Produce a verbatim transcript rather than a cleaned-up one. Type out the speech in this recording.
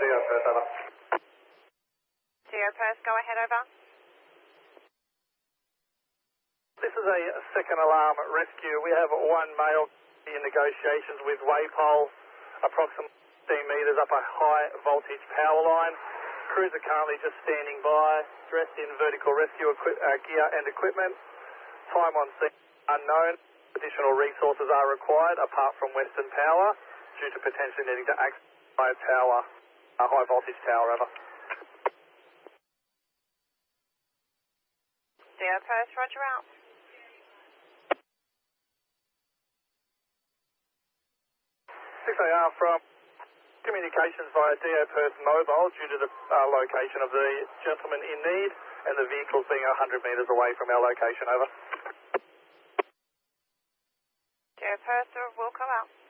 Geo Perth, over. Geo Perth, go ahead, over. This is a second alarm rescue. We have one male in negotiations with Waypole, approximately fifteen metres up a high voltage power line. Crews are currently just standing by, dressed in vertical rescue equi uh, gear and equipment. Time on scene unknown. Additional resources are required apart from Western Power due to potentially needing to access high power, a high voltage tower, over. Geo Perth, roger out. six A R from communications via Geo Perth mobile due to the uh, location of the gentleman in need and the vehicles being one hundred metres away from our location, over. Geo Perth, will come out.